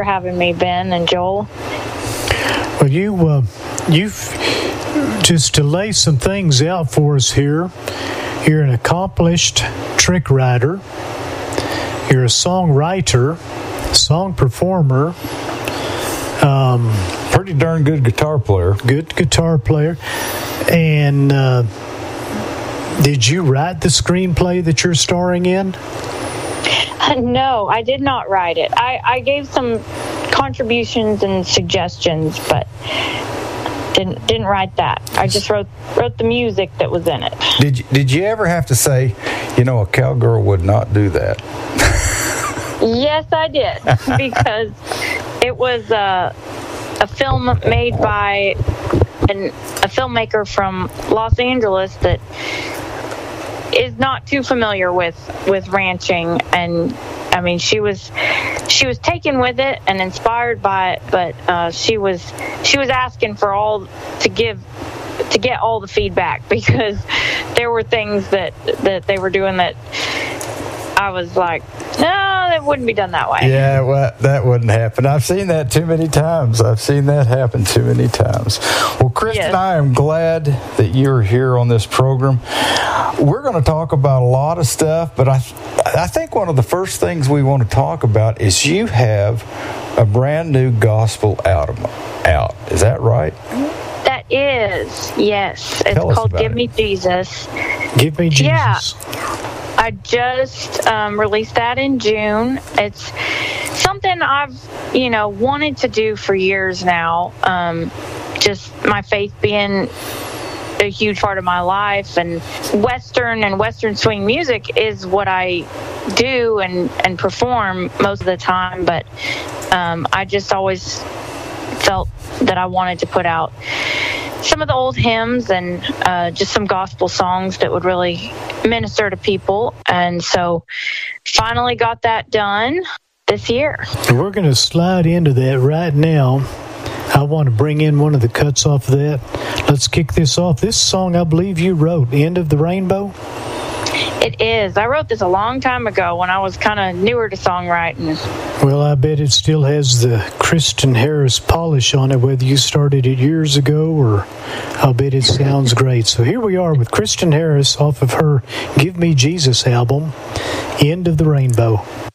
having me, Ben and Joel. Well, you've just to lay some things out for us here. You're an accomplished trick rider. You're a songwriter, song performer. Pretty darn good guitar player. Good guitar player. And did you write the screenplay that you're starring in? No, I did not write it. I gave some contributions and suggestions, but didn't write that. I just wrote the music that was in it. Did you ever have to say, a cowgirl would not do that? Yes, I did, because it was a film made by a filmmaker from Los Angeles that is not too familiar with ranching, and I mean she was taken with it and inspired by it, but she was asking for to get all the feedback, because there were things that they were doing that I was like, no, that wouldn't be done that way. Yeah, well, that wouldn't happen. I've seen that too many times. I've seen that happen too many times. Well, Kristen, yes. I am glad that you're here on this program. We're going to talk about a lot of stuff, but I think one of the first things we want to talk about is you have a brand new gospel out. Is that right? That is, yes. It's called Give Me Jesus. Give Me Jesus. Yeah. I just released that in June. It's something I've, wanted to do for years now. Just my faith being a huge part of my life, and Western swing music is what I do and perform most of the time. But I just always felt that I wanted to put out some of the old hymns and just some gospel songs that would really minister to people. And so finally got that done this year. We're going to slide into that right now. I want to bring in one of the cuts off of that. Let's kick this off. This song, I believe you wrote, End of the Rainbow? It is. I wrote this a long time ago when I was kind of newer to songwriting. Well, I bet it still has the Kristen Harris polish on it, whether you started it years ago, or I'll bet it sounds great. So here we are with Kristen Harris off of her Give Me Jesus album, End of the Rainbow.